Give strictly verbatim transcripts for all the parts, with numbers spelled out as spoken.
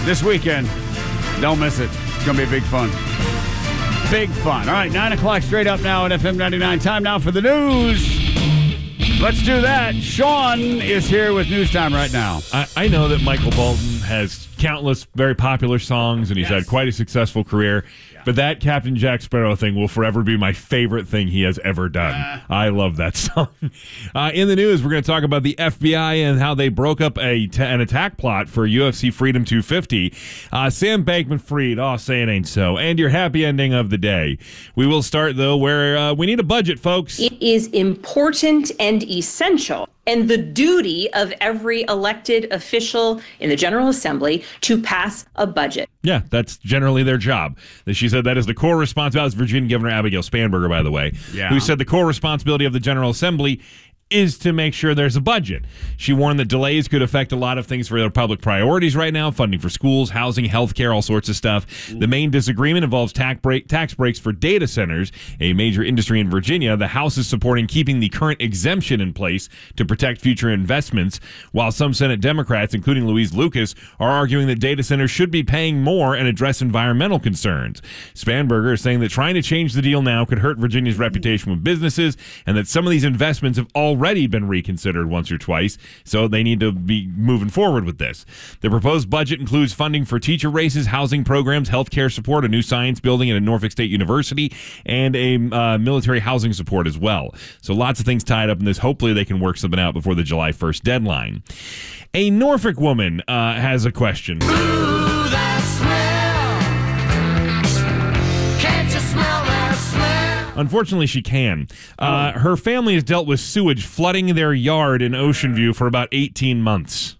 this weekend. Don't miss it. It's going to be big fun. Big fun. All right, nine o'clock straight up now at F M ninety-nine. Time now for the news. Let's do that. Sean is here with News Time right now. I, I know that Michael Bolton has countless very popular songs, and he's yes. had quite a successful career. Yeah. But that Captain Jack Sparrow thing will forever be my favorite thing he has ever done. Uh, I love that song. Uh, in the news, we're going to talk about the F B I and how they broke up a t- an attack plot for U F C Freedom two fifty. Uh, Sam Bankman-Fried, oh, say it ain't so. And your happy ending of the day. We will start, though, where uh, we need a budget, folks. It is important and essential and the duty of every elected official in the General Assembly to pass a budget. Yeah, that's generally their job. She said that is the core responsibility. That was Virginia Governor Abigail Spanberger, by the way, yeah. who said the core responsibility of the General Assembly is to make sure there's a budget. She warned that delays could affect a lot of things for their public priorities right now, funding for schools, housing, health care, all sorts of stuff. The main disagreement involves tax, break, tax breaks for data centers, a major industry in Virginia. The House is supporting keeping the current exemption in place to protect future investments, while some Senate Democrats, including Louise Lucas, are arguing that data centers should be paying more and address environmental concerns. Spanberger is saying that trying to change the deal now could hurt Virginia's reputation with businesses, and that some of these investments have already already been reconsidered once or twice, so they need to be moving forward with this. The proposed budget includes funding for teacher races, housing programs, health care support, a new science building at Norfolk State University, and a uh, military housing support as well. So lots of things tied up in this. Hopefully they can work something out before the July first deadline. A Norfolk woman uh, has a question. Ooh, that smell. Can't you smell that smell? Unfortunately, she can. Uh, her family has dealt with sewage flooding their yard in Ocean View for about eighteen months.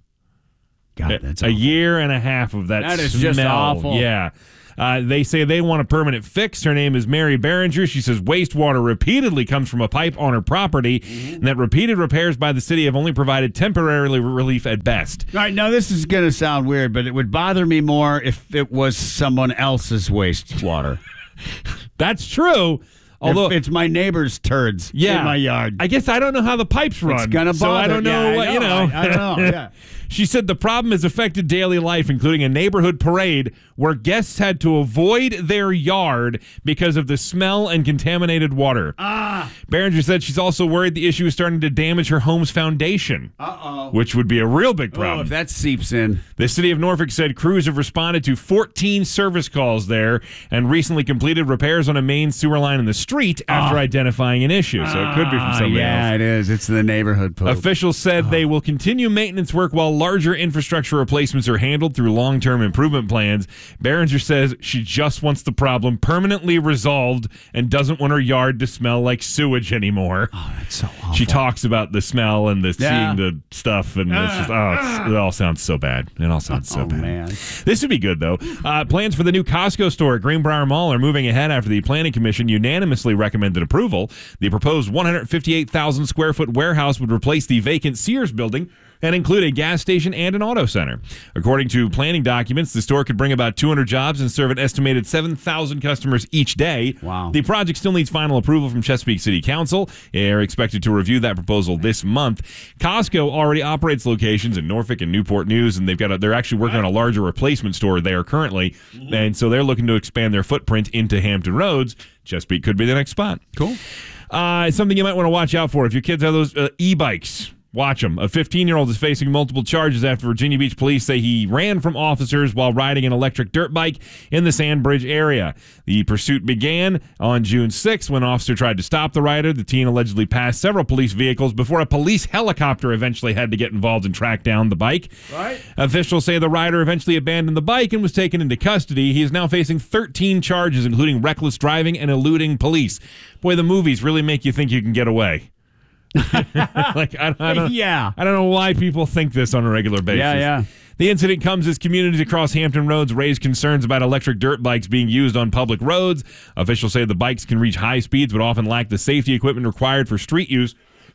God, that's a, a year and a half of that, that is smell. just awful. Yeah. Uh, they say they want a permanent fix. Her name is Mary Behringer. She says wastewater repeatedly comes from a pipe on her property, mm-hmm. and that repeated repairs by the city have only provided temporary relief at best. All right, now this is going to sound weird, but it would bother me more if it was someone else's wastewater. That's true. Although if it's my neighbor's turds yeah, in my yard. I guess I don't know how the pipes run. It's gonna bother. So I don't know yeah, what, I know, you know. I, I don't know, yeah. She said the problem has affected daily life, including a neighborhood parade where guests had to avoid their yard because of the smell and contaminated water. Ah. Behringer said she's also worried the issue is starting to damage her home's foundation. Uh-oh. Which would be a real big problem. Oh, if that seeps in. The city of Norfolk said crews have responded to fourteen service calls there and recently completed repairs on a main sewer line in the street after oh. identifying an issue. So it could be from somebody yeah, else. Yeah, it is. It's the neighborhood poop. Officials said oh. they will continue maintenance work while larger infrastructure replacements are handled through long-term improvement plans. Behringer says she just wants the problem permanently resolved and doesn't want her yard to smell like sewage anymore. Oh, that's so awful. She talks about the smell and the yeah. seeing the stuff, and uh, it's just, oh, it's, it all sounds so bad. It all sounds so oh, bad. Man. This would be good, though. Uh, plans for the new Costco store at Greenbrier Mall are moving ahead after the Planning Commission unanimously recommended approval. The proposed one hundred fifty-eight thousand square foot warehouse would replace the vacant Sears building and include a gas station and an auto center. According to planning documents, the store could bring about two hundred jobs and serve an estimated seven thousand customers each day. Wow. The project still needs final approval from Chesapeake City Council. They're expected to review that proposal this month. Costco already operates locations in Norfolk and Newport News, and they've got a, they're actually working on a larger replacement store there currently, mm-hmm. and so they're looking to expand their footprint into Hampton Roads. Chesapeake could be the next spot. Cool. Uh, something you might want to watch out for if your kids have those uh, e-bikes. Watch him. A fifteen-year-old is facing multiple charges after Virginia Beach police say he ran from officers while riding an electric dirt bike in the Sandbridge area. The pursuit began on June sixth when an officer tried to stop the rider. The teen allegedly passed several police vehicles before a police helicopter eventually had to get involved and track down the bike. Right. Officials say the rider eventually abandoned the bike and was taken into custody. He is now facing thirteen charges, including reckless driving and eluding police. Boy, the movies really make you think you can get away. like I, I don't, yeah, I don't know why people think this on a regular basis. Yeah, yeah. The incident comes as communities across Hampton Roads raise concerns about electric dirt bikes being used on public roads. Officials say the bikes can reach high speeds but often lack the safety equipment required for street use.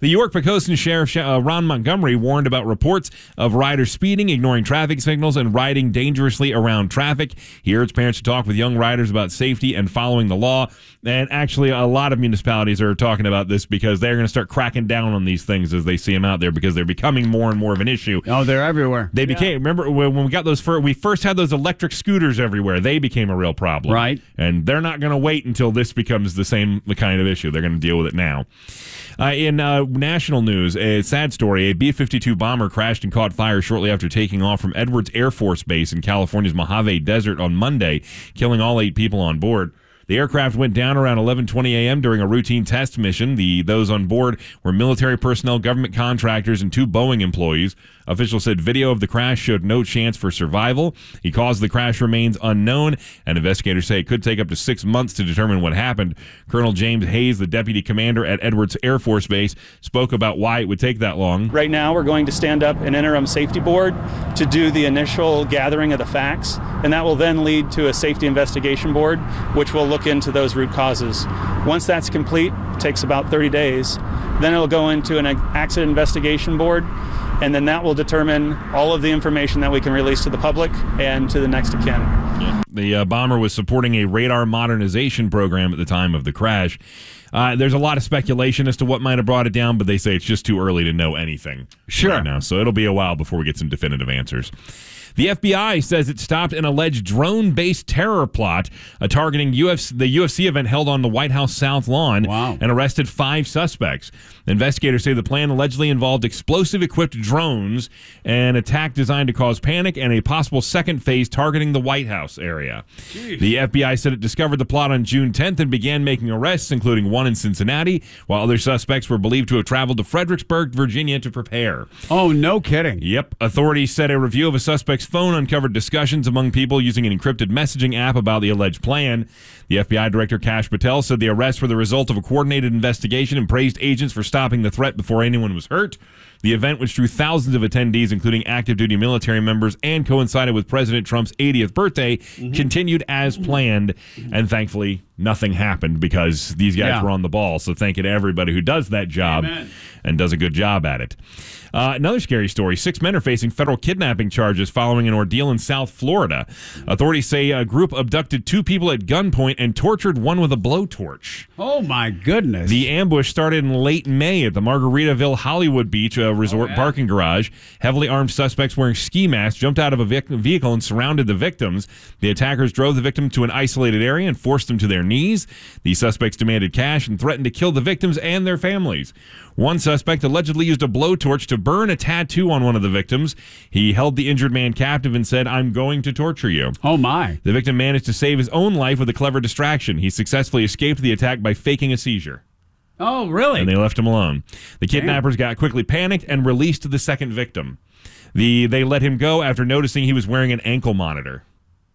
The York-Pocosin Sheriff uh, Ron Montgomery warned about reports of riders speeding, ignoring traffic signals, and riding dangerously around traffic. He urged parents to talk with young riders about safety and following the law. And actually, a lot of municipalities are talking about this because they're going to start cracking down on these things as they see them out there because they're becoming more and more of an issue. Oh, they're everywhere. They became, yeah. remember when we got those, first, we first had those electric scooters everywhere. They became a real problem. Right. And they're not going to wait until this becomes the same the kind of issue. They're going to deal with it now. Uh, in uh, national news, a sad story. A B fifty-two bomber crashed and caught fire shortly after taking off from Edwards Air Force Base in California's Mojave Desert on Monday, killing all eight people on board. The aircraft went down around eleven twenty a.m. during a routine test mission. The Those on board were military personnel, government contractors, and two Boeing employees. Officials said video of the crash showed no chance for survival. The cause of the crash remains unknown, and investigators say it could take up to six months to determine what happened. Colonel James Hayes, the deputy commander at Edwards Air Force Base, spoke about why it would take that long. Right now, we're going to stand up an interim safety board to do the initial gathering of the facts, and that will then lead to a safety investigation board, which will look into those root causes. Once that's complete, it takes about thirty days. Then it'll go into an accident investigation board, and then that will determine all of the information that we can release to the public and to the next of kin. Yeah. The uh, bomber was supporting a radar modernization program at the time of the crash. Uh, there's a lot of speculation as to what might have brought it down, but they say it's just too early to know anything sure. right now. So it'll be a while before we get some definitive answers. The F B I says it stopped an alleged drone-based terror plot uh, targeting U F C, the U F C event held on the White House South Lawn wow. and arrested five suspects. Investigators say the plan allegedly involved explosive-equipped drones, an attack designed to cause panic, and a possible second phase targeting the White House area. Jeez. The F B I said it discovered the plot on June tenth and began making arrests, including one in Cincinnati, while other suspects were believed to have traveled to Fredericksburg, Virginia to prepare. Oh, no kidding. Yep. Authorities said a review of a suspect's phone uncovered discussions among people using an encrypted messaging app about the alleged plan. The F B I Director Kash Patel said the arrests were the result of a coordinated investigation and praised agents for stopping the threat before anyone was hurt. The event, which drew thousands of attendees, including active duty military members, and coincided with President Trump's eightieth birthday, mm-hmm. continued as planned. And thankfully, nothing happened because these guys yeah. were on the ball. So thank you to everybody who does that job Amen. and does a good job at it. Uh, another scary story. Six men are facing federal kidnapping charges following an ordeal in South Florida. Authorities say a group abducted two people at gunpoint and tortured one with a blowtorch. Oh, my goodness. The ambush started in late May at the Margaritaville Hollywood Beach uh, resort oh, yeah. parking garage. Heavily armed suspects wearing ski masks jumped out of a vic- vehicle and surrounded the victims. The attackers drove the victim to an isolated area and forced them to their knees. The suspects demanded cash and threatened to kill the victims and their families. One suspect allegedly used a blowtorch to burn a tattoo on one of the victims. He held the injured man captive and said, "I'm going to torture you." Oh, my. The victim managed to save his own life with a clever distraction. He successfully escaped the attack by faking a seizure. Oh, really? And they left him alone. The kidnappers Damn. got quickly panicked and released the second victim. The They let him go after noticing he was wearing an ankle monitor.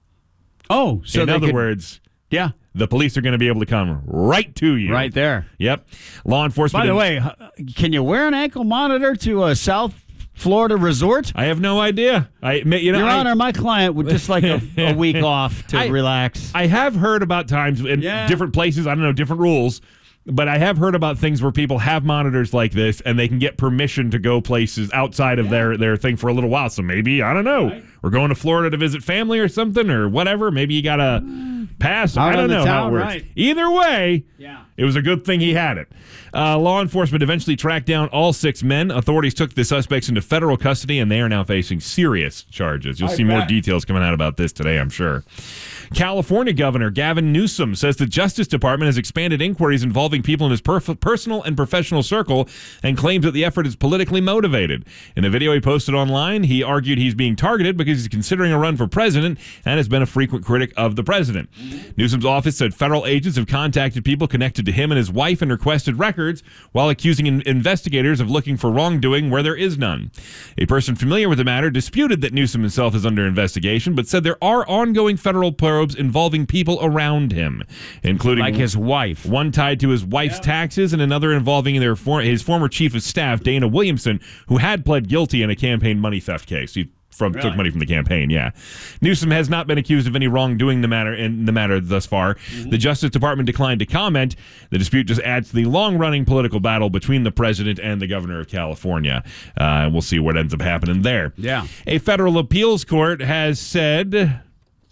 Oh, so In they other could, words... Yeah. The police are going to be able to come right to you. Right there. Yep. Law enforcement... By the way, can you wear an ankle monitor to a South Florida resort? I have no idea. I, you know, Your I, Honor, my client would just like a, a week off to I, relax. I have heard about times in yeah. different places, I don't know, different rules, but I have heard about things where people have monitors like this and they can get permission to go places outside of yeah. their, their thing for a little while. So maybe, I don't know, right. we're going to Florida to visit family or something or whatever. Maybe you got to pass. Out I don't know town, how it works. Right. Either way, yeah. it was a good thing he had it. Uh, law enforcement eventually tracked down all six men. Authorities took the suspects into federal custody, and they are now facing serious charges. You'll I see bet. more details coming out about this today, I'm sure. California Governor Gavin Newsom says the Justice Department has expanded inquiries involving people in his perf- personal and professional circle and claims that the effort is politically motivated. In a video he posted online, he argued he's being targeted because he's considering a run for president and has been a frequent critic of the president. Mm-hmm. Newsom's office said federal agents have contacted people connected to him and his wife and requested records while accusing in- investigators of looking for wrongdoing where there is none. A person familiar with the matter disputed that Newsom himself is under investigation, but said there are ongoing federal probes involving people around him, including like his wife, one tied to his wife's yeah. taxes and another involving their for- his former chief of staff, Dana Williamson, who had pled guilty in a campaign money theft case. He from Really? took money from the campaign. Yeah, Newsom has not been accused of any wrongdoing in the matter in the matter thus far. Mm-hmm. The Justice Department declined to comment. The dispute just adds to the long-running political battle between the president and the governor of California. Uh, and we'll see what ends up happening there. Yeah. A federal appeals court has said,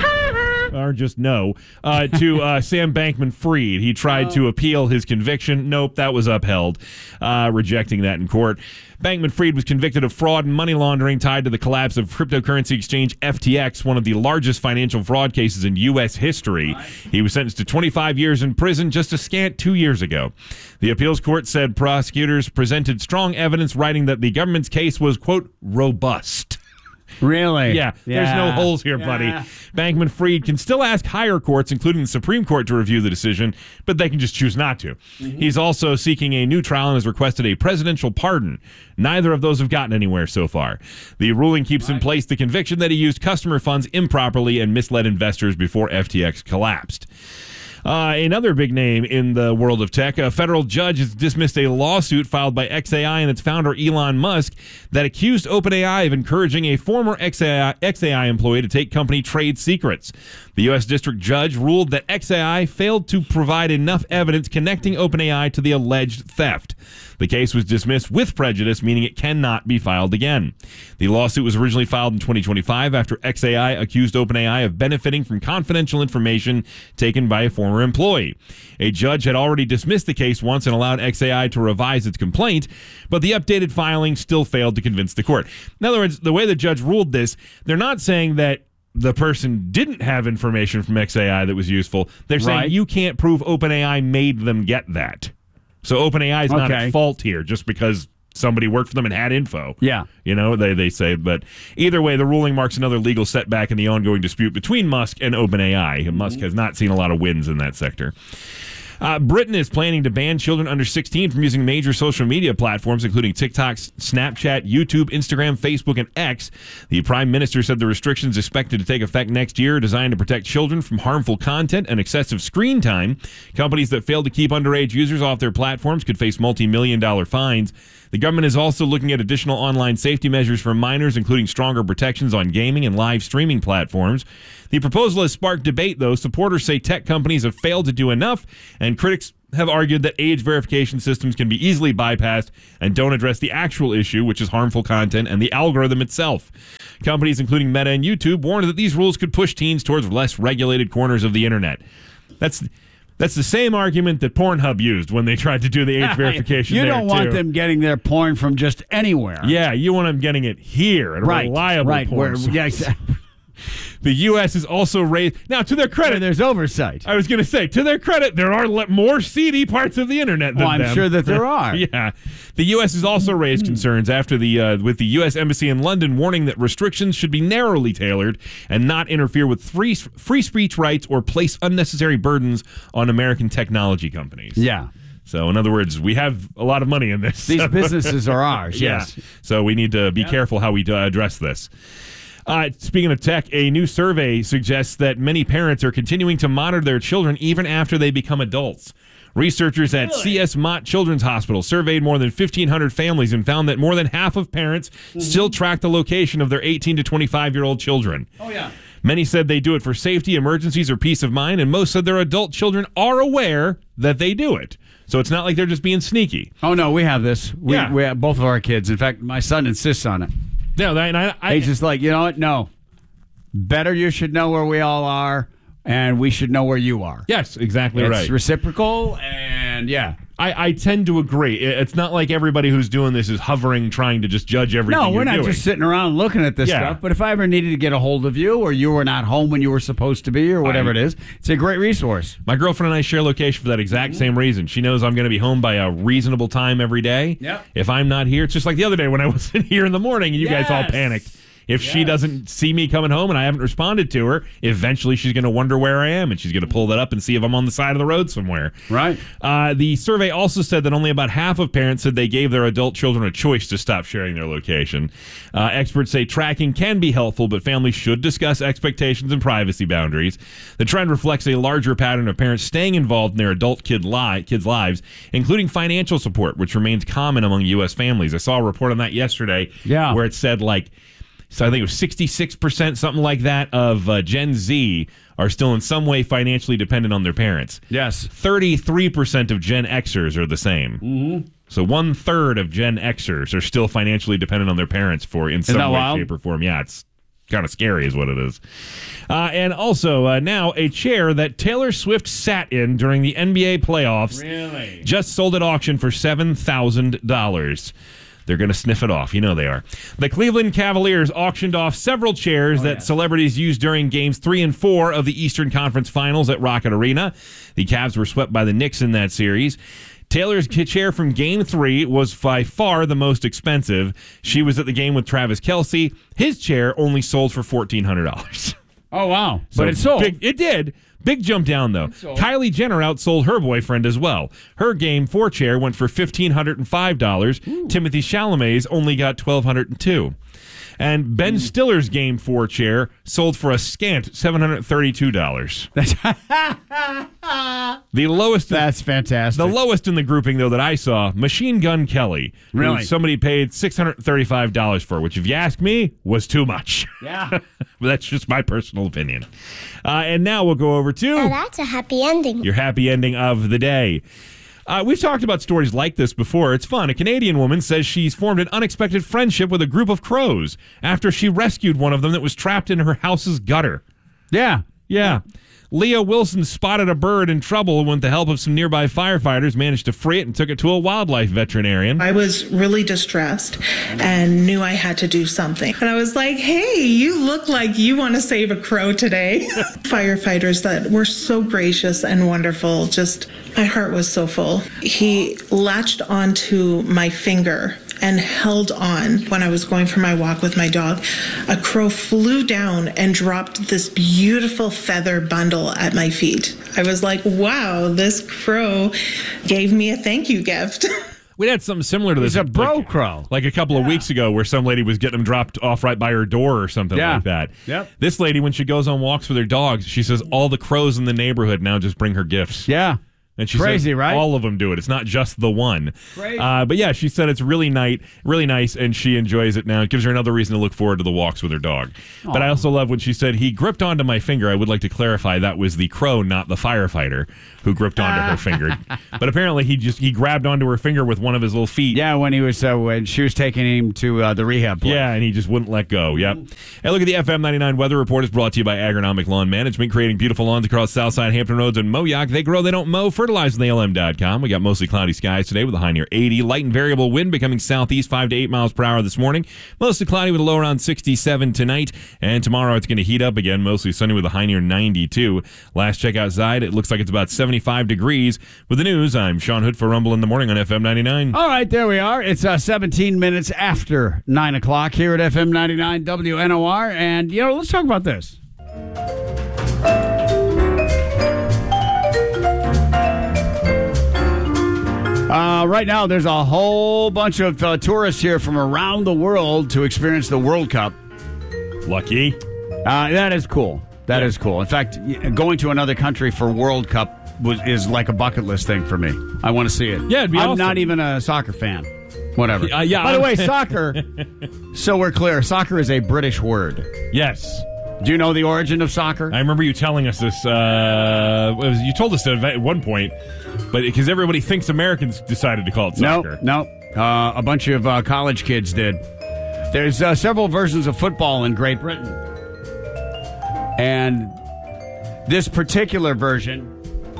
or just no, uh, to uh, Sam Bankman-Fried. He tried oh. to appeal his conviction. Nope, that was upheld, uh, rejecting that in court. Bankman-Fried was convicted of fraud and money laundering tied to the collapse of cryptocurrency exchange F T X, one of the largest financial fraud cases in U S history. Right. He was sentenced to twenty-five years in prison just a scant two years ago. The appeals court said prosecutors presented strong evidence, writing that the government's case was, quote, robust. Really? Yeah, yeah. There's no holes here, yeah. buddy. Bankman-Fried can still ask higher courts, including the Supreme Court, to review the decision, but they can just choose not to. Mm-hmm. He's also seeking a new trial and has requested a presidential pardon. Neither of those have gotten anywhere so far. The ruling keeps right. in place the conviction that he used customer funds improperly and misled investors before F T X collapsed. Uh, another big name in the world of tech, a federal judge has dismissed a lawsuit filed by X A I and its founder Elon Musk that accused OpenAI of encouraging a former X A I, X A I employee to take company trade secrets. The U S district judge ruled that X A I failed to provide enough evidence connecting OpenAI to the alleged theft. The case was dismissed with prejudice, meaning it cannot be filed again. The lawsuit was originally filed in twenty twenty-five after X A I accused OpenAI of benefiting from confidential information taken by a former employee. A judge had already dismissed the case once and allowed X A I to revise its complaint, but the updated filing still failed to convince the court. In other words, the way the judge ruled this, they're not saying that the person didn't have information from X A I that was useful. They're saying right. you can't prove OpenAI made them get that. So OpenAI is not okay. at fault here just because somebody worked for them and had info. Yeah. You know, they, they say. But either way, the ruling marks another legal setback in the ongoing dispute between Musk and OpenAI. Mm-hmm. Musk has not seen a lot of wins in that sector. Uh, Britain is planning to ban children under sixteen from using major social media platforms, including TikTok, Snapchat, YouTube, Instagram, Facebook, and X. The Prime Minister said the restrictions expected to take effect next year are designed to protect children from harmful content and excessive screen time. Companies that fail to keep underage users off their platforms could face multi-million dollar fines. The government is also looking at additional online safety measures for minors, including stronger protections on gaming and live streaming platforms. The proposal has sparked debate, though. Supporters say tech companies have failed to do enough, and critics have argued that age verification systems can be easily bypassed and don't address the actual issue, which is harmful content and the algorithm itself. Companies, including Meta and YouTube, warned that these rules could push teens towards less regulated corners of the internet. That's... That's the same argument that Pornhub used when they tried to do the age verification. You there don't want too. them getting their porn from just anywhere. Yeah, you want them getting it here at a right, reliable right, porn where, source. yeah, exactly. The U S is also raised. Now, to their credit, Where there's oversight. I was going to say, to their credit, there are le- more seedy parts of the internet than Oh, I'm them. sure that there are. Yeah. The U S has also raised concerns after the uh, with the U S Embassy in London warning that restrictions should be narrowly tailored and not interfere with free, free speech rights or place unnecessary burdens on American technology companies. Yeah. So, in other words, we have a lot of money in this. These businesses are ours, Yeah. yes. So we need to be Yep. careful how we uh, address this. Uh, speaking of tech, a new survey suggests that many parents are continuing to monitor their children even after they become adults. Researchers at Really? C S Mott Children's Hospital surveyed more than fifteen hundred families and found that more than half of parents mm-hmm. still track the location of their eighteen to twenty-five-year-old children. Oh, yeah. Many said they do it for safety, emergencies, or peace of mind, and most said their adult children are aware that they do it. So it's not like they're just being sneaky. Oh, no, we have this. We, Yeah. we have both of our kids. In fact, my son insists on it. No, that, and I, I, He's just like, you know what? No. Better you should know where we all are, and we should know where you are. yes, exactly It's right. reciprocal, and yeah. I, I tend to agree. It- It's not like everybody who's doing this is hovering, trying to just judge everything No, we're you're not doing. just sitting around looking at this Yeah. stuff. But if I ever needed to get a hold of you, or you were not home when you were supposed to be, or whatever I- it is, it's a great resource. My girlfriend and I share location for that exact same reason. She knows I'm going to be home by a reasonable time every day. Yep. If I'm not here, it's just like the other day when I wasn't here in the morning and you guys all Yes. panicked. If she Yes. doesn't see me coming home and I haven't responded to her, eventually she's going to wonder where I am and she's going to pull that up and see if I'm on the side of the road somewhere. Right. Uh, the survey also said that only about half of parents said they gave their adult children a choice to stop sharing their location. Uh, experts say tracking can be helpful, but families should discuss expectations and privacy boundaries. The trend reflects a larger pattern of parents staying involved in their adult kid li- kids' lives, including financial support, which remains common among U S families. I saw a report on that yesterday Yeah. where it said, like, So I think it was sixty-six percent, something like that, of uh, Gen Z are still in some way financially dependent on their parents. Yes. thirty-three percent of Gen Xers are the same. Mm-hmm. So one third of Gen Xers are still financially dependent on their parents for in some that way, wild? shape, or form. Yeah, it's kind of scary is what it is. Uh, and also uh, now a chair that Taylor Swift sat in during the N B A playoffs Really? just sold at auction for seven thousand dollars. They're going to sniff it off. You know they are. The Cleveland Cavaliers auctioned off several chairs Oh, that yes. celebrities used during games three and four of the Eastern Conference Finals at Rocket Arena. The Cavs were swept by the Knicks in that series. Taylor's chair from Game three was by far the most expensive. She was at the game with Travis Kelce. His chair only sold for fourteen hundred dollars. Oh, wow. So but it sold. Big, it did. Big jump down, though. sold. Kylie Jenner outsold her boyfriend as well. Her Game four chair went for one thousand five hundred five dollars. Timothy Chalamet's only got one thousand two hundred two dollars. And Ben Stiller's Game four chair sold for a scant seven hundred thirty-two dollars. The lowest That's fantastic. the lowest in the grouping, though, that I saw, Machine Gun Kelly. who Really? somebody paid six hundred thirty-five dollars for, which, if you ask me, was too much. Yeah. But that's just my personal opinion. Uh, and now we'll go over to Now that's a happy ending. your happy ending of the day. Uh, we've talked about stories like this before. It's fun. A Canadian woman says she's formed an unexpected friendship with a group of crows after she rescued one of them that was trapped in her house's gutter. Yeah. Yeah. Leah Wilson spotted a bird in trouble and with the help of some nearby firefighters managed to free it and took it to a wildlife veterinarian. I was really distressed and knew I had to do something. And I was like, hey, you look like you want to save a crow today. Firefighters that were so gracious and wonderful. Just, my heart was so full. He latched onto my finger and held on when I was going for my walk with my dog. A crow flew down and dropped this beautiful feather bundle at my feet. I was like, wow, this crow gave me a thank you gift. We had something similar to this. He's a bro like, crow. Like a couple of weeks ago where some lady was getting them dropped off right by her door or something Yeah. like that. Yep. This lady, when she goes on walks with her dogs, she says all the crows in the neighborhood now just bring her gifts. Yeah. And she Crazy, said right? all of them do it. It's not just the one. Crazy. Uh, but yeah, she said it's really nice, really nice, and she enjoys it now. It gives her another reason to look forward to the walks with her dog. But I also love when she said he gripped onto my finger. I would like to clarify that was the crow, not the firefighter, who gripped onto her finger. But apparently he just he grabbed onto her finger with one of his little feet. Yeah, when he was uh, when she was taking him to uh, the rehab place. Yeah, and he just wouldn't let go. Yep. Hey, look at the F M ninety-nine weather report is brought to you by Agronomic Lawn Management, creating beautiful lawns across Southside, Hampton Roads, and Moyock. They grow, they don't mow. Fertilize on the L M dot com. We got mostly cloudy skies today with a high near eighty. Light and variable wind becoming southeast five to eight miles per hour this morning. Mostly cloudy with a low around sixty-seven tonight. And tomorrow it's going to heat up again. Mostly sunny with a high near ninety-two. Last check outside, it looks like it's about seventy-five degrees. With the news, I'm Sean Hood for Rumble in the Morning on F M ninety-nine. All right, there we are. It's uh, seventeen minutes after nine o'clock here at F M ninety-nine W N O R. And, you know, let's talk about this. Uh, right now, there's a whole bunch of uh, tourists here from around the world to experience the World Cup. Lucky. Uh, that is cool. That Yeah. is cool. In fact, y- going to another country for World Cup was is like a bucket list thing for me. I want to see it. Yeah, it'd be I'm awesome. not even a soccer fan. Whatever. Uh, yeah, By the I'm- way, soccer, so we're clear, soccer is a British word. Yes. Do you know the origin of soccer? I remember you telling us this. Uh, it was- you told us that at one point, but because everybody thinks Americans decided to call it No, soccer. no. Uh, a bunch of uh, college kids did. There's uh, several versions of football in Great Britain. And this particular version,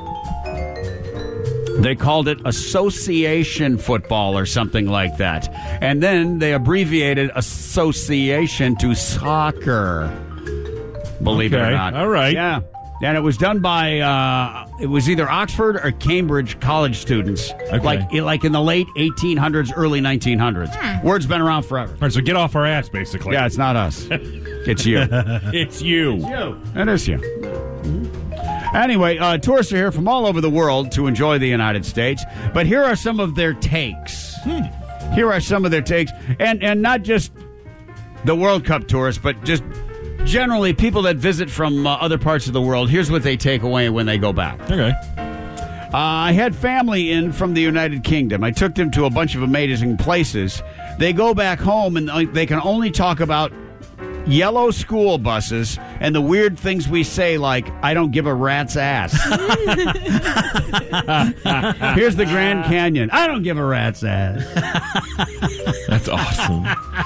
they called it association football or something like that. And then they abbreviated association to soccer. Believe it or Okay, not. all right. Yeah. And it was done by, uh, it was either Oxford or Cambridge college students. Okay. Like, like in the late eighteen hundreds, early nineteen hundreds. Word's been around forever. All right, so get off our ass, basically. Yeah, it's not us. It's you. It's you. you. It is you. Anyway, uh, tourists are here from all over the world to enjoy the United States. But here are some of their takes. Here are some of their takes. And, and not just the World Cup tourists, but just generally people that visit from uh, other parts of the world. Here's what they take away when they go back. Okay. Uh, I had family in from the United Kingdom. I took them to a bunch of amazing places. They go back home and uh, they can only talk about yellow school buses and the weird things we say, like, I don't give a rat's ass. Here's the Grand Canyon. I don't give a rat's ass. That's awesome.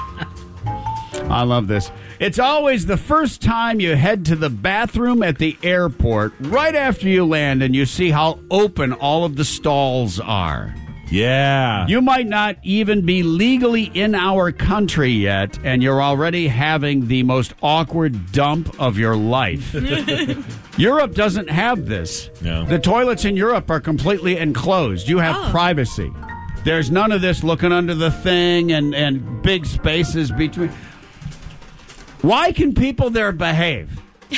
I love this. It's always the first time you head to the bathroom at the airport right after you land and you see how open all of the stalls are. Yeah. You might not even be legally in our country yet, and you're already having the most awkward dump of your life. Europe doesn't have this. No. The toilets in Europe are completely enclosed. You have Oh. privacy. There's none of this looking under the thing and, and big spaces between. Why can people there behave?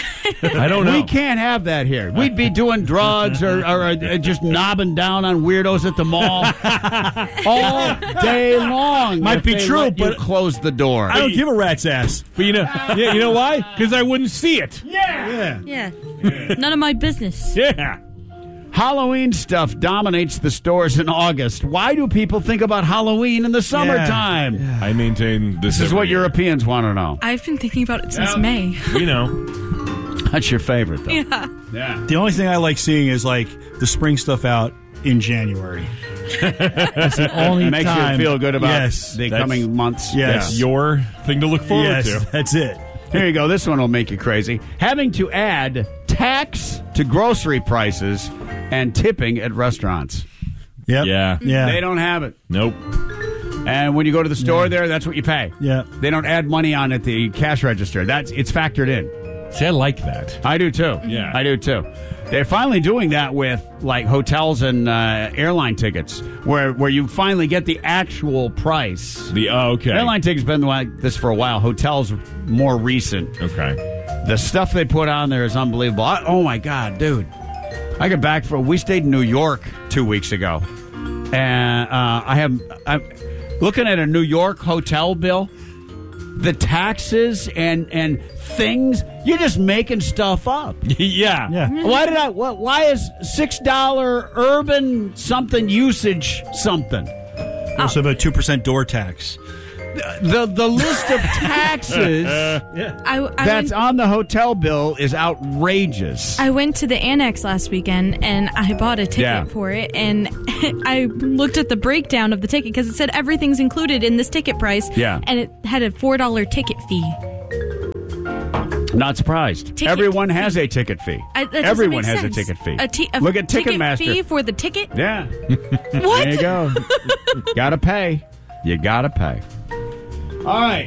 I don't know. We can't have that here. We'd be doing drugs or, or, or just knobbing down on weirdos at the mall all day long. Might if be they true, let you but- close the door. I don't give a rat's ass. But you know, yeah, you know why? Because I wouldn't see it. Yeah. Yeah. None of my business. Yeah. Halloween stuff dominates the stores in August. Why do people think about Halloween in the summertime? I maintain this. This is every what year. Europeans want to know. I've been thinking about it since Yeah. May. We know. That's your favorite, though. Yeah. Yeah. The only thing I like seeing is like the spring stuff out in January. That's the only It makes time. you feel good about yes, the that's- coming months. Yes. That's your thing to look forward yes, to. that's it. Here you go. This one will make you crazy. Having to add tax to grocery prices and tipping at restaurants. Yep. Yeah. Yeah. They don't have it. Nope. And when you go to the store there, that's what you pay. Yeah. They don't add money on at the cash register. That's it's factored in. See, I like that. I do too. Yeah. I do too. They're finally doing that with like hotels and uh, airline tickets, where where you finally get the actual price. The oh, okay. Airline tickets been like this for a while. Hotels more recent. Okay. The stuff they put on there is unbelievable. I, oh my god, dude! I got back from we stayed in New York two weeks ago, and uh, I have I'm looking at a New York hotel bill. The taxes and and things, you're just making stuff up. yeah. Yeah. Why did I? What? Why is six dollar urban something usage something? Also have a two percent door tax. The the list of taxes I, I that's went, on the hotel bill is outrageous. I went to the Annex last weekend and I bought a ticket Yeah. for it, and I looked at the breakdown of the ticket because it said everything's included in this ticket price. Yeah. And it had a four dollar ticket fee. Not surprised. Ticket Everyone has fee. a ticket fee. I, that doesn't Everyone make has sense. a ticket fee. A ti- a Look at ticket Ticketmaster. fee for the ticket? Yeah. What? There you go. Gotta pay. You gotta pay. All right.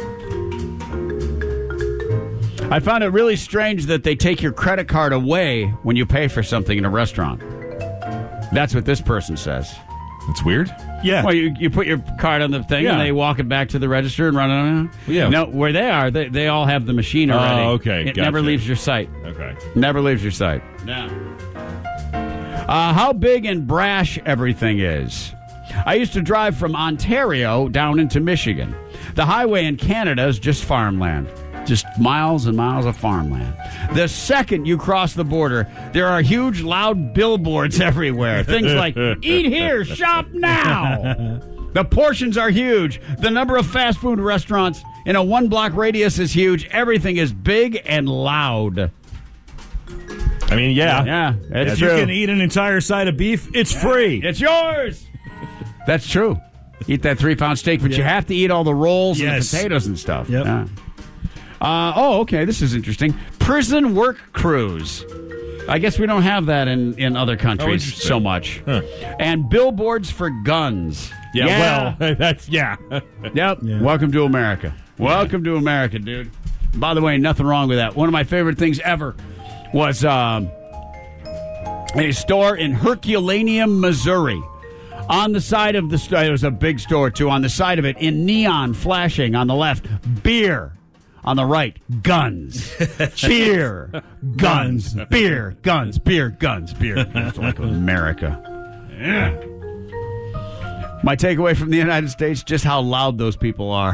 I found it really strange that they take your credit card away when you pay for something in a restaurant. That's what this person says. It's weird. Yeah. Well, you, you put your card on the thing Yeah. and they walk it back to the register and run it on. Yeah. No, where they are, they, they all have the machine Oh, already. okay. It Gotcha. never leaves your sight. Okay. Never leaves your sight. Yeah. Uh, how big and brash everything is. I used to drive from Ontario down into Michigan. The highway in Canada is just farmland. Just miles and miles of farmland. The second you cross the border, there are huge, loud billboards everywhere. Things like, eat here, shop now. The portions are huge. The number of fast food restaurants in a one-block radius is huge. Everything is big and loud. I mean, yeah. Yeah, it's If true. you can eat an entire side of beef, it's free. It's yours. That's true. Eat that three-pound steak, but you Yeah. have to eat all the rolls and Yes. the potatoes and stuff. Yep. Yeah. Uh, oh, okay. This is interesting. Prison work crews. I guess we don't have that in, in other countries Oh, interesting. so much. Huh. And billboards for guns. Yeah, well, that's, yeah. Yep. Yeah. Welcome to America. Welcome to America, dude. By the way, nothing wrong with that. One of my favorite things ever was um, a store in Herculaneum, Missouri. On the side of the store, it was a big store too. On the side of it, in neon flashing on the left, beer. On the right, guns. Beer, guns, beer, guns, beer, guns, beer. It's like America. Yeah. My takeaway from the United States, just how loud those people are.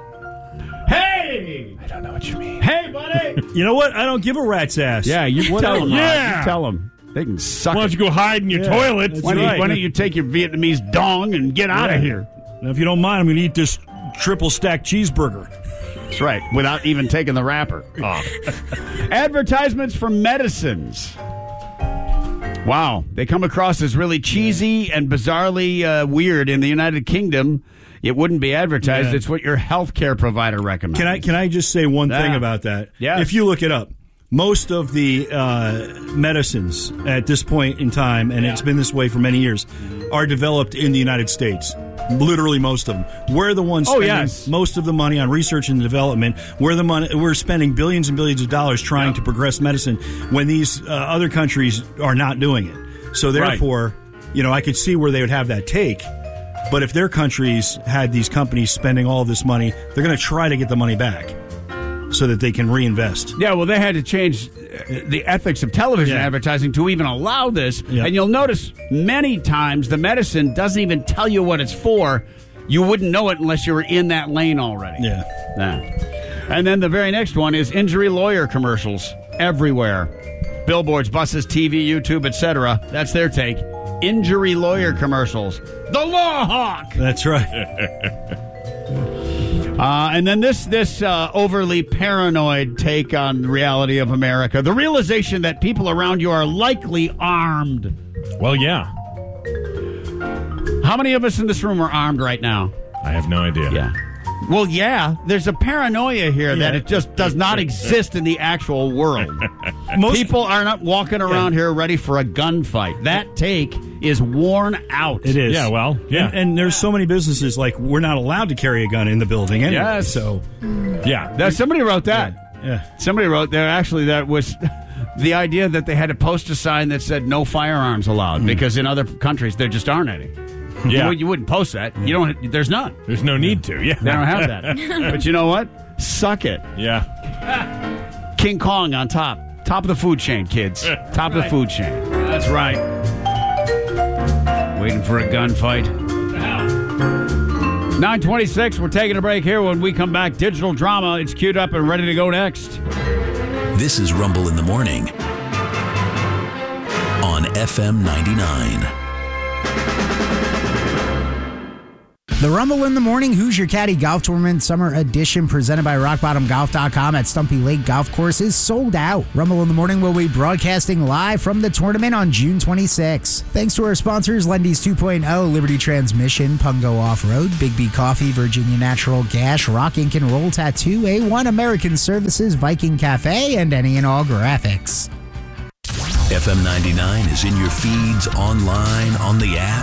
Hey! I don't know what you mean. Hey, buddy! You know what? I don't give a rat's ass. Yeah, you tell them. Yeah. You tell them. They can suck Why don't it. you go hide in your Yeah, toilet? that's Why don't, you, right. why don't you take your Vietnamese dong and get out of Yeah. here? Now, if you don't mind, I'm going to eat this triple stack cheeseburger. That's right, without even taking the wrapper off. Advertisements for medicines. Wow, they come across as really cheesy and bizarrely uh, weird in the United Kingdom. It wouldn't be advertised. Yeah. It's what your healthcare provider recommends. Can I can I just say one Yeah. thing about that? Yes. If you look it up, most of the uh, medicines at this point in time, and it's been this way for many years, are developed in the United States. Literally most of them. We're the ones Oh, spending yes. most of the money on research and development. We're the money. We're spending billions and billions of dollars trying to progress medicine when these uh, other countries are not doing it. So therefore, you know, I could see where they would have that take. But if their countries had these companies spending all this money, they're going to try to get the money back so that they can reinvest. Yeah, well, they had to change uh, the ethics of television Yeah. advertising to even allow this. Yeah. And you'll notice many times the medicine doesn't even tell you what it's for. You wouldn't know it unless you were in that lane already. Yeah. Yeah. And then the very next one is injury lawyer commercials everywhere. Billboards, buses, T V, YouTube, et cetera. That's their take. Injury lawyer commercials. The Law Hawk. That's right. Uh, and then this this uh, overly paranoid take on the reality of America. The realization that people around you are likely armed. Well, yeah. How many of us in this room are armed right now? I have no idea. Yeah. Well, yeah. There's a paranoia here that Yeah. it just does not exist in the actual world. Most People are not walking around here ready for a gunfight. That take is worn out. It is. Yeah, well, yeah. And, and there's so many businesses, like, we're not allowed to carry a gun in the building anyway. Yes. So, Yeah. That, somebody wrote that. yeah. Somebody wrote there, actually, that was the idea that they had to post a sign that said no firearms allowed because in other countries there just aren't any. Yeah. You, would- you wouldn't post that. You don't. There's none. There's no need to. Yeah. They don't have that. But you know what? Suck it. Yeah. King Kong on top. Top of the food chain, kids. Top of the food chain. That's right. Waiting for a gunfight. nine twenty-six, we're taking a break here. When we come back, digital drama. It's queued up and ready to go next. This is Rumble in the Morning on F M ninety-nine. The Rumble in the Morning Hoosier Caddy Golf Tournament Summer Edition presented by rock bottom golf dot com at Stumpy Lake Golf Course is sold out. Rumble in the Morning will be broadcasting live from the tournament on June twenty-sixth. Thanks to our sponsors, Lendy's two point oh, Liberty Transmission, Pungo Off-Road, Big B Coffee, Virginia Natural Gas, Rock Ink and Roll Tattoo, A one American Services, Viking Cafe, and any and all graphics. F M ninety-nine is in your feeds, online, on the app,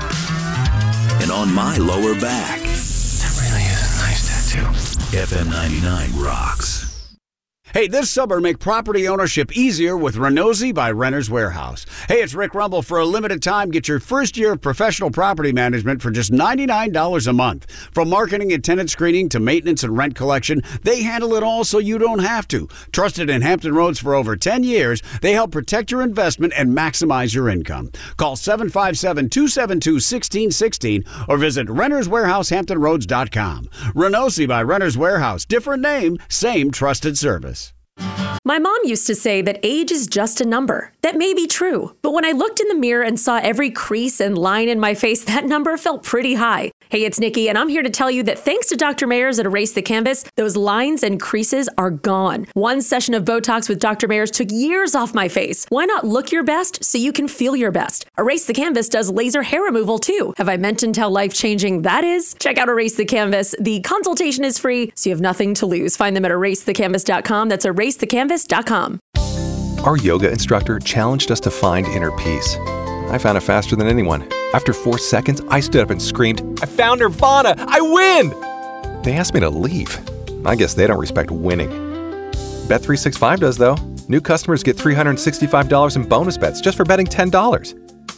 and on my lower back. That really is a nice tattoo. F M ninety-nine rocks. Hey, this summer, make property ownership easier with Renozzi by Renter's Warehouse. Hey, it's Rick Rumble. For a limited time, get your first year of professional property management for just ninety-nine dollars a month. From marketing and tenant screening to maintenance and rent collection, they handle it all so you don't have to. Trusted in Hampton Roads for over ten years, they help protect your investment and maximize your income. Call seven five seven, two seven two, one six one six or visit renters warehouse hampton roads dot com. Renozzi by Renter's Warehouse. Different name, same trusted service. My mom used to say that age is just a number. That may be true, but when I looked in the mirror and saw every crease and line in my face, that number felt pretty high. Hey, it's Nikki, and I'm here to tell you that thanks to Doctor Mayers at Erase the Canvas, those lines and creases are gone. One session of Botox with Doctor Mayers took years off my face. Why not look your best so you can feel your best? Erase the Canvas does laser hair removal too. Have I mentioned how life-changing that is? Check out Erase the Canvas. The consultation is free, so you have nothing to lose. Find them at erase the canvas dot com. That's erase the canvas dot com. Our yoga instructor challenged us to find inner peace. I found it faster than anyone. After four seconds, I stood up and screamed, "I found Nirvana! I win!" They asked me to leave. I guess they don't respect winning. Bet three sixty-five does, though. New customers get three hundred sixty-five dollars in bonus bets just for betting ten dollars.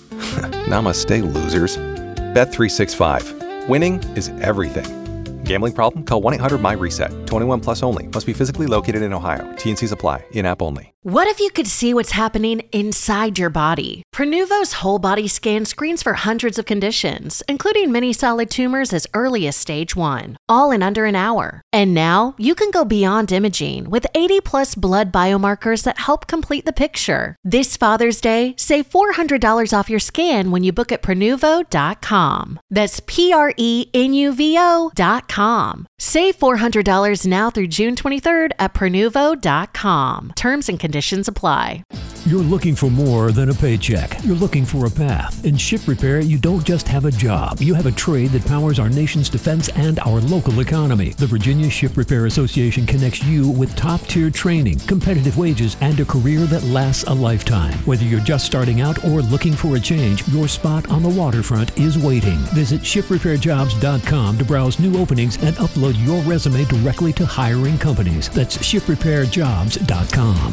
Namaste, losers. Bet three sixty-five. Winning is everything. Gambling problem? Call one eight hundred my reset. twenty-one plus only. Must be physically located in Ohio. T and C's apply. In-app only. What if you could see what's happening inside your body? Prenuvo's whole body scan screens for hundreds of conditions, including many solid tumors as early as stage one, all in under an hour. And now you can go beyond imaging with eighty plus blood biomarkers that help complete the picture. This Father's Day, save four hundred dollars off your scan when you book at Prenuvo dot com. That's P R E N U V O dot com. Save four hundred dollars now through June twenty-third at Prenuvo dot com. Terms and conditions apply. You're looking for more than a paycheck. You're looking for a path. In Ship Repair, you don't just have a job. You have a trade that powers our nation's defense and our local economy. The Virginia Ship Repair Association connects you with top-tier training, competitive wages, and a career that lasts a lifetime. Whether you're just starting out or looking for a change, your spot on the waterfront is waiting. Visit ship repair jobs dot com to browse new openings and upload your resume directly to hiring companies. That's ship repair jobs dot com.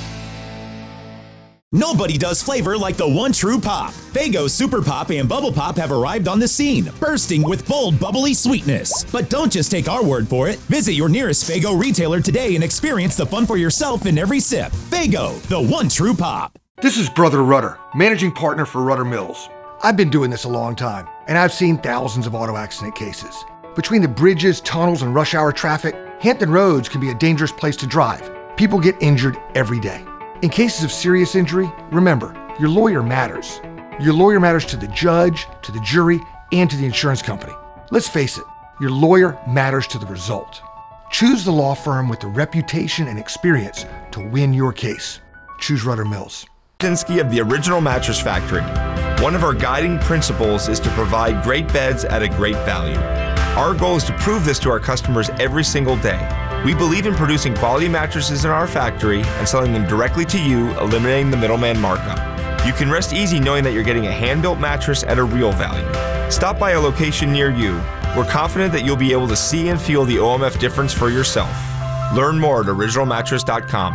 Nobody does flavor like the one true pop. Faygo Super Pop and Bubble Pop have arrived on the scene, bursting with bold, bubbly sweetness. But don't just take our word for it. Visit your nearest Faygo retailer today and experience the fun for yourself in every sip. Faygo, the one true pop. This is Brother Rudder, managing partner for Rudder Mills. I've been doing this a long time, and I've seen thousands of auto accident cases. Between the bridges, tunnels, and rush hour traffic, Hampton Roads can be a dangerous place to drive. People get injured every day. In cases of serious injury, remember, your lawyer matters. Your lawyer matters to the judge, to the jury, and to the insurance company. Let's face it, your lawyer matters to the result. Choose the law firm with the reputation and experience to win your case. Choose Rudder Mills. Dinsky of the Original Mattress Factory. One of our guiding principles is to provide great beds at a great value. Our goal is to prove this to our customers every single day. We believe in producing quality mattresses in our factory and selling them directly to you, eliminating the middleman markup. You can rest easy knowing that you're getting a hand-built mattress at a real value. Stop by a location near you. We're confident that you'll be able to see and feel the O M F difference for yourself. Learn more at original mattress dot com.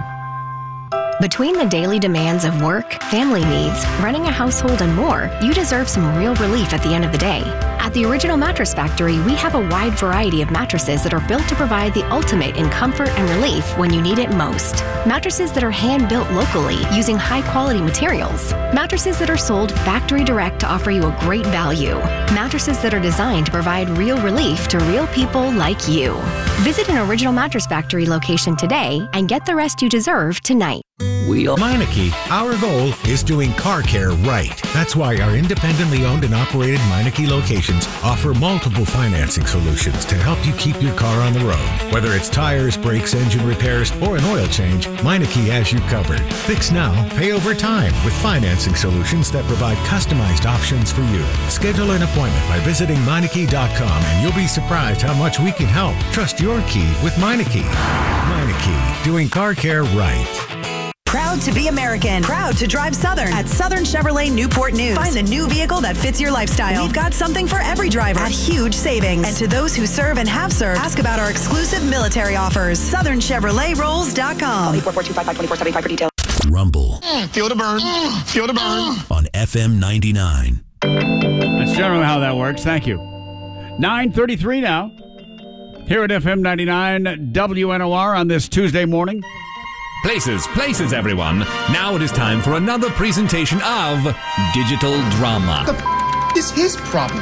Between the daily demands of work, family needs, running a household, and more, you deserve some real relief at the end of the day. At the Original Mattress Factory, we have a wide variety of mattresses that are built to provide the ultimate in comfort and relief when you need it most. Mattresses that are hand-built locally using high-quality materials. Mattresses that are sold factory direct to offer you a great value. Mattresses that are designed to provide real relief to real people like you. Visit an Original Mattress Factory location today and get the rest you deserve tonight. Wheel. Meineke, our goal is doing car care right. That's why our independently owned and operated Meineke locations offer multiple financing solutions to help you keep your car on the road. Whether it's tires, brakes, engine repairs, or an oil change, Meineke has you covered. Fix now, pay over time with financing solutions that provide customized options for you. Schedule an appointment by visiting Meineke dot com and you'll be surprised how much we can help. Trust your key with Meineke. Meineke, doing car care right. Proud to be American. Proud to drive Southern. At Southern Chevrolet Newport News. Find the new vehicle that fits your lifestyle. We've got something for every driver at huge savings. And to those who serve and have served, ask about our exclusive military offers. Southern Chevrolet Rolls dot com. eight four four two five five two four seven five for details. Rumble. Mm, feel the burn. Mm, feel the burn. On F M ninety-nine. That's generally how that works. Thank you. nine thirty-three now. Here at F M ninety-nine W N O R on this Tuesday morning. Places, places, everyone. Now it is time for another presentation of Digital Drama. The f- is his problem.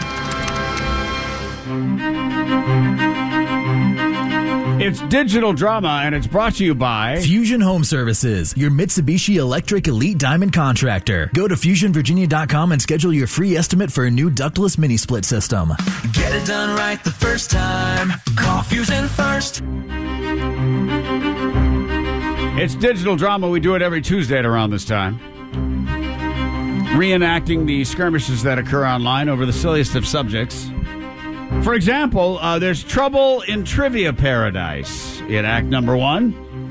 It's Digital Drama, and it's brought to you by Fusion Home Services, your Mitsubishi Electric Elite Diamond contractor. Go to fusion virginia dot com and schedule your free estimate for a new ductless mini split system. Get it done right the first time. Call Fusion first. It's Digital Drama. We do it every Tuesday at around this time. Reenacting the skirmishes that occur online over the silliest of subjects. For example, uh, there's trouble in Trivia Paradise in Act Number One.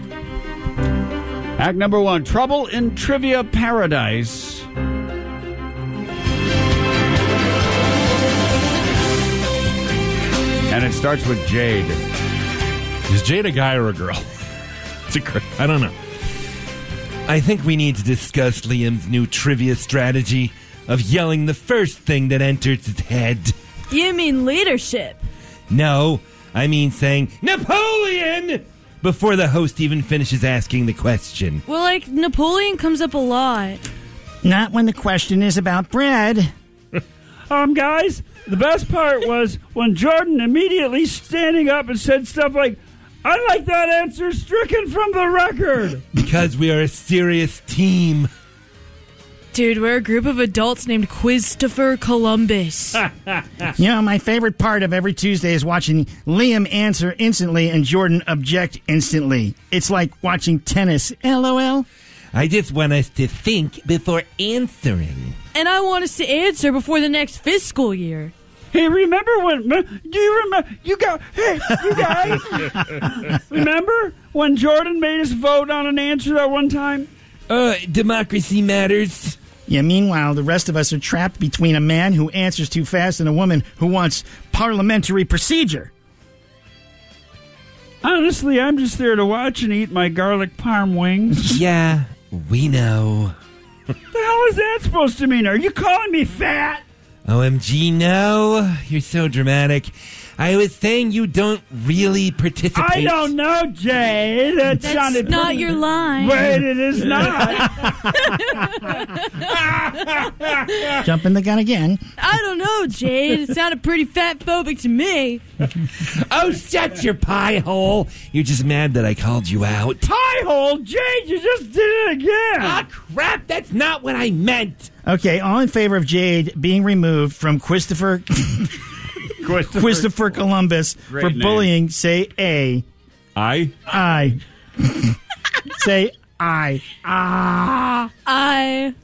Act Number One, Trouble in Trivia Paradise. And it starts with Jade. Is Jade a guy or a girl? It's a girl. I don't know. I think we need to discuss Liam's new trivia strategy of yelling the first thing that enters his head. You mean leadership? No, I mean saying, Napoleon! before the host even finishes asking the question. Well, like, Napoleon comes up a lot. Not when the question is about bread. Um, guys, the best part was when Jordan immediately standing up and said stuff like, "I like that answer stricken from the record." Because we are a serious team. Dude, we're a group of adults named Christopher Columbus. You know, my favorite part of every Tuesday is watching Liam answer instantly and Jordan object instantly. It's like watching tennis. LOL. I just want us to think before answering. And I want us to answer before the next fiscal year. Hey, remember when, do you remember, you got, hey, you guys, remember when Jordan made us vote on an answer that one time? Uh, democracy matters. Yeah, meanwhile, the rest of us are trapped between a man who answers too fast and a woman who wants parliamentary procedure. Honestly, I'm just there to watch and eat my garlic parm wings. Yeah, we know. The hell is that supposed to mean? Are you calling me fat? O M G, no. You're so dramatic. I was saying you don't really participate. I don't know, Jay. That That's sounded not pretty... your line. Wait, it is not. Jumping the gun again. I don't know, Jade. It sounded pretty fat-phobic to me. Oh, shut your pie hole. You're just mad that I called you out. Pie hole? Jade, you just did it again. Ah, crap. That's not what I meant. Okay, all in favor of Jade being removed from Christopher... Christopher, Christopher Columbus Great for name. bullying, say A. I? I. Say I. Ah. I.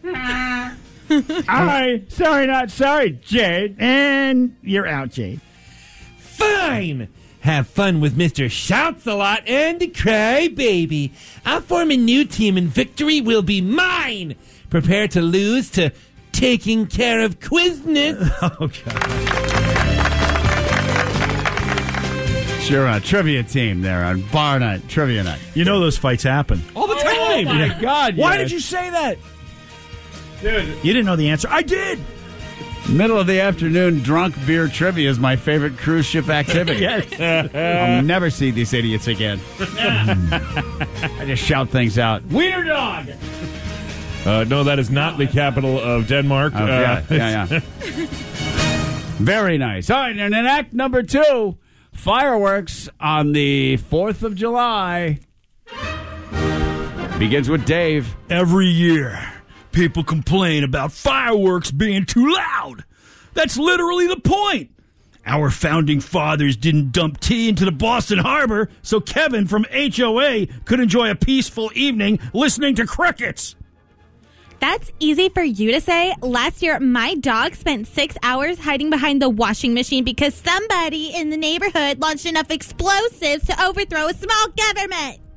I. Sorry, not sorry, Jade. And you're out, Jade. Fine. Have fun with Mister Shouts-a-Lot and Cry Baby. I'll form a new team and victory will be mine. Prepare to lose to taking care of Quizness. Oh, God. You're a trivia team there on Bar Night, Trivia Night. You know those fights happen. All the time. Oh, my God. Why yes. did you say that? Dude. You didn't know the answer. I did. Middle of the afternoon drunk beer trivia is my favorite cruise ship activity. Yes. I'll never see these idiots again. I just shout things out. Wiener dog! Uh, no, that is not the capital of Denmark. Oh, uh, yeah, yeah, yeah. Very nice. All right, and in act number two, fireworks on the fourth of July. Begins with Dave. Every year, people complain about fireworks being too loud. That's literally the point. Our founding fathers didn't dump tea into the Boston Harbor so Kevin from H O A could enjoy a peaceful evening listening to crickets. That's easy for you to say. Last year, my dog spent six hours hiding behind the washing machine because somebody in the neighborhood launched enough explosives to overthrow a small government.